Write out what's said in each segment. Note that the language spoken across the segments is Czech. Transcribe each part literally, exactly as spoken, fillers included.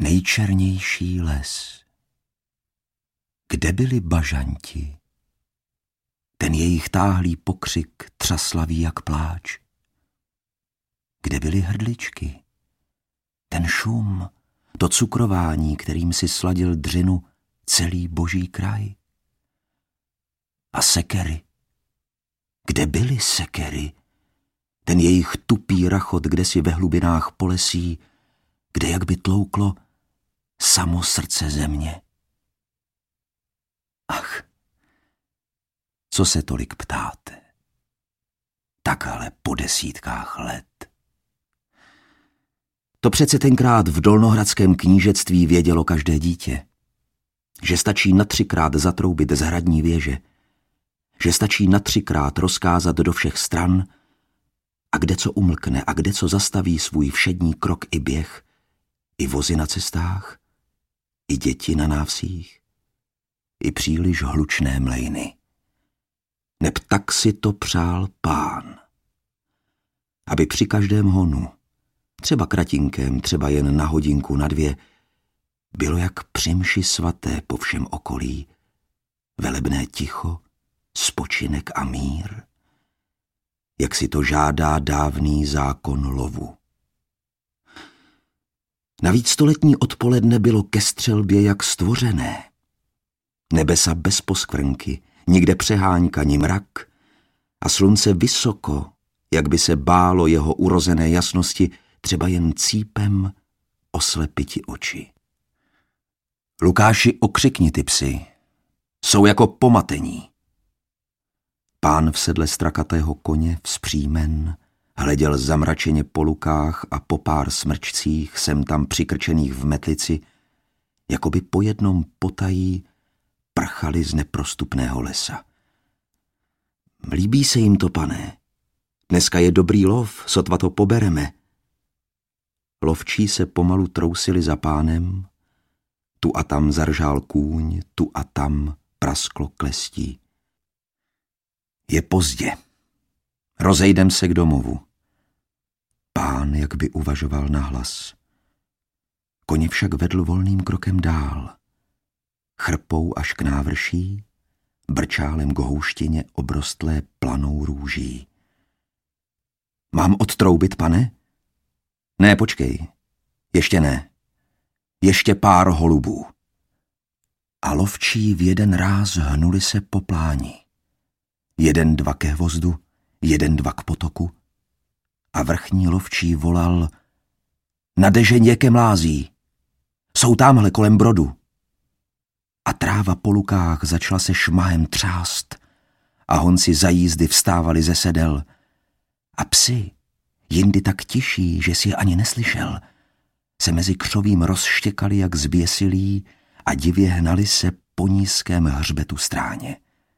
Nejčernější les. Kde byli bažanti? Ten jejich táhlý pokřik třaslavý jak pláč. Kde byly hrdličky? Ten šum, to cukrování, kterým si sladil dřinu celý boží kraj. A sekery. Kde byly sekery? Ten jejich tupý rachot kdesi ve hlubinách polesí, kde jak by tlouklo samo srdce země. Ach, co se tolik ptáte? Takhle po desítkách let. To přece tenkrát v dolnohradském knížectví vědělo každé dítě, že stačí na třikrát zatroubit z hradní věže, že stačí na třikrát rozkázat do všech stran a kde co umlkne a kde co zastaví svůj všední krok i běh, i vozy na cestách, i děti na návsích, i příliš hlučné mlejny. Neb tak si to přál Pán. Aby při každém honu, třeba kratinkém, třeba jen na hodinku, na dvě, bylo jak při mši svaté po všem okolí, velebné ticho, spočinek a mír, jak si to žádá dávný zákon lovu. Navíc stoletní odpoledne bylo ke střelbě jak stvořené. Nebesa bez poskvrnky, nikde přehánka ni mrak a slunce vysoko, jak by se bálo jeho urozené jasnosti, třeba jen cípem oslepiti oči. Lukáši, okřikni ty psy, jsou jako pomatení. Pán v sedle strakatého koně vzpřímen hleděl zamračeně po lukách a po pár smrčcích sem tam přikrčených v metlici, jako by po jednom potají prchali z neprostupného lesa. Líbí se jim to, pane. Dneska je dobrý lov, sotva to pobereme. Lovčí se pomalu trousili za pánem, tu a tam zaržál kůň, tu a tam prasklo klestí. Je pozdě. Rozejdem se k domovu. Pán jak by uvažoval nahlas. Koně však vedl volným krokem dál. Chrpou až k návrší, brčálem k houštině obrostlé planou růží. Mám odtroubit, pane? Ne, počkej. Ještě ne. Ještě pár holubů. A lovčí v jeden ráz hnuli se po pláni. Jeden dva ke hvozdu, jeden dva k potoku. A vrchní lovčí volal: na dežeň ke mlází. Jsou támhle kolem brodu. A tráva po lukách začala se šmahem třást a honci za jízdy vstávali ze sedel. A psi, jindy tak tiší, že si je ani neslyšel, se mezi křovím rozštěkali jak zběsilí a divě hnali se po nízkém hřbetu stráně.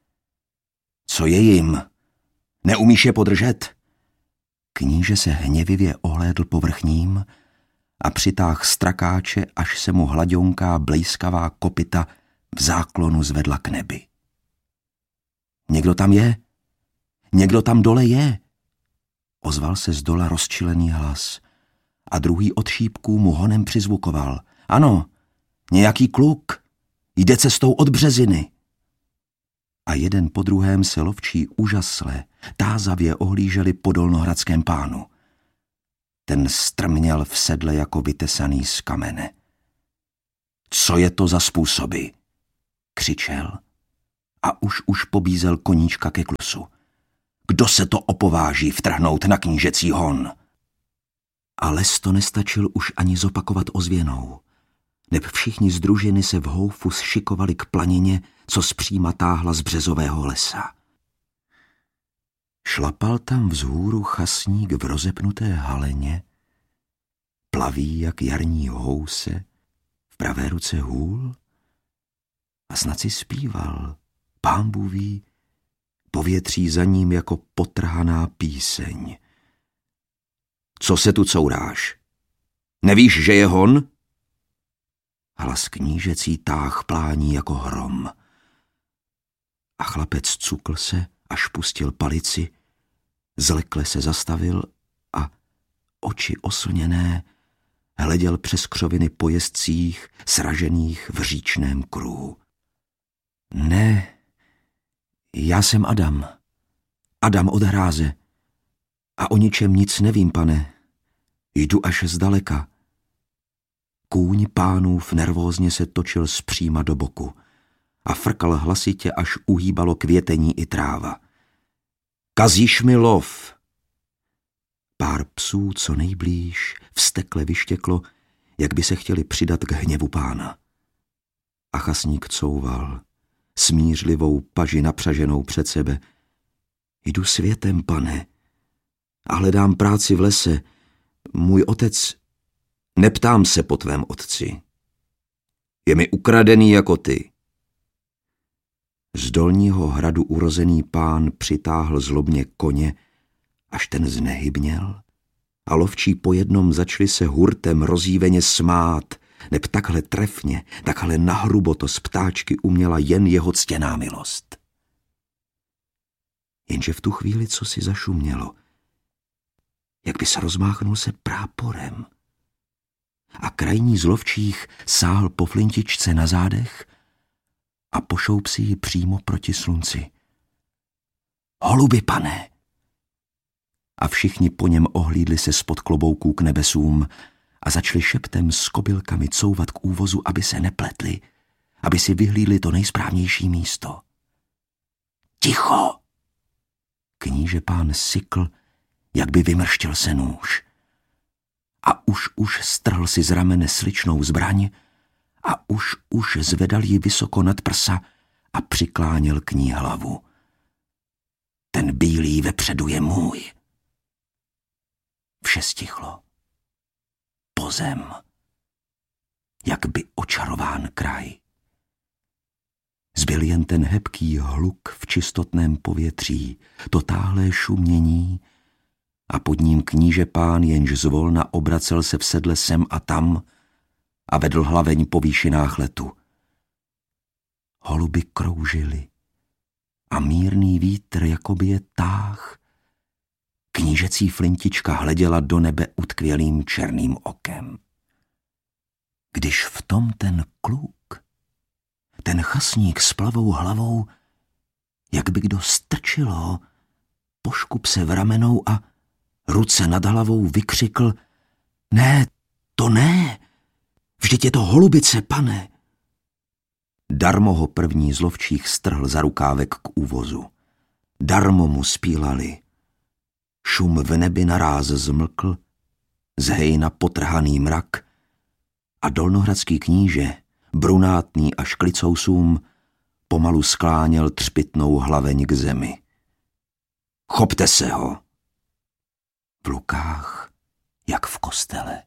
Co je jim? Neumíš je podržet? Kníže se hněvivě ohlédl po vrchním a přitáhl strakáče, až se mu hladionká blejskavá kopyta v záklonu zvedla k nebi. Někdo tam je? Někdo tam dole je? Ozval se z dola rozčilený hlas a druhý od šípků mu honem přizvukoval. Ano, nějaký kluk, jde cestou od březiny. A jeden po druhém se lovčí úžasle, tázavě ohlíželi po dolnohradském pánu. Ten strměl v sedle jako vytesaný z kamene. Co je to za způsoby? Křičel a už už pobízel koníčka ke klusu. Kdo se to opováží vtrhnout na knížecí hon? A les to nestačil už ani zopakovat ozvěnou, neb všichni z družiny se v houfu šikovali k planině, co zpříma táhla z březového lesa. Šlapal tam vzhůru chasník v rozepnuté haleně, plaví jak jarní house, v pravé ruce hůl a snad si zpíval, pán Bůh ví, povětří za ním jako potrhaná píseň. Co se tu couráš? Nevíš, že je hon? Hlas knížecí táh plání jako hrom. A chlapec cukl se, až pustil palici, zlekle se zastavil a oči oslněné hleděl přes křoviny po jezdcích, sražených v říčném kruhu. Ne, já jsem Adam. Adam od hráze. A o ničem nic nevím, pane. Jdu až zdaleka. Kůň pánův nervózně se točil zpříma do boku a frkal hlasitě, až uhýbalo květení i tráva. Kazíš mi lov! Pár psů co nejblíž vztekle vyštěklo, jak by se chtěli přidat k hněvu pána. A chasník couval, smířlivou paži napřaženou před sebe. Jdu světem, pane, a hledám práci v lese. Můj otec... Neptám se po tvém otci. Je mi ukradený jako ty. Z dolního hradu urozený pán přitáhl zlobně koně, až ten znehybněl, a lovčí po jednom začali se hurtem rozjíveně smát, neb takhle trefně, takhle nahrubo to z ptáčky uměla jen jeho ctěná milost. Jenže v tu chvíli co si zašumělo, jak by se rozmáchnul se práporem. A krajní z lovčích sáhl po flintičce na zádech a pošoup si ji přímo proti slunci. Holuby, pane! A všichni po něm ohlídli se spod klobouků k nebesům a začali šeptem s kobylkami couvat k úvozu, aby se nepletli, aby si vyhlídli to nejsprávnější místo. Ticho! Kníže pán sykl, jak by vymrštil se nůž. A už už strhl si z ramene sličnou zbraň a už už zvedal ji vysoko nad prsa a přikláněl k ní hlavu. Ten bílý vepředu je můj. Vše stichlo. Pozem. Jak by očarován kraj. Zbyl jen ten hebký hluk v čistotném povětří, to táhlé šumění, a pod ním kníže pán, jenž zvolna obracel se v sedle sem a tam a vedl hlaveň po výšinách letu. Holuby kroužily a mírný vítr jakoby je táh. Knížecí flintička hleděla do nebe utkvělým černým okem. Když v tom ten kluk, ten chasník s plavou hlavou, jak by kdo strčilo, poškup se v ramenou a ruce nad hlavou vykřikl: Ne, to ne, vždyť je to holubice, pane. Darmo ho první z lovčích strhl za rukávek k úvozu. Darmo mu spílali. Šum v nebi naráz zmlkl, z hejna potrhaný mrak a dolnohradský kníže, brunátný až k licousům, pomalu skláněl třpitnou hlaveň k zemi. Chopte se ho! V lukách, jak v kostele.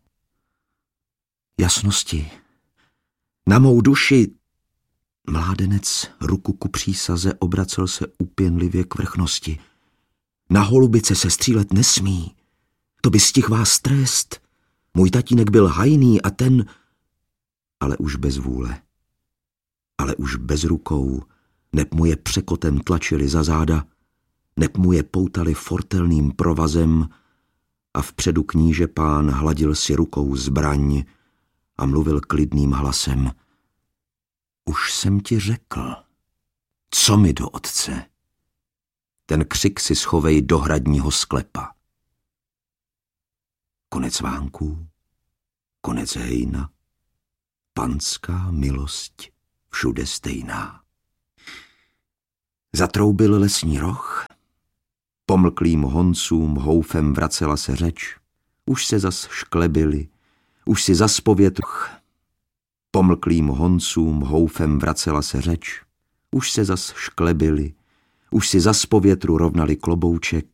Jasnosti, na mou duši. Mládenec ruku ku přísaze obracel se úpěnlivě k vrchnosti. Na holubice se střílet nesmí, to by stihl vás trest. Můj tatínek byl hajný a ten... Ale už bez vůle. Ale už bez rukou, neb mu je překotem tlačili za záda, neb mu je poutali fortelným provazem a vpředu kníže pán hladil si rukou zbraň a mluvil klidným hlasem. Už jsem ti řekl, co mi do otce. Ten křik si schovej do hradního sklepa. Konec vánků, konec hejna, panská milost všude stejná. Zatroubil lesní roh, pomlklým honcům houfem vracela se řeč, už se zas šklebili, už si zas povětruch. Pomlklým honcům houfem vracela se řeč, už se zas šklebili, už si zas po větru rovnali klobouček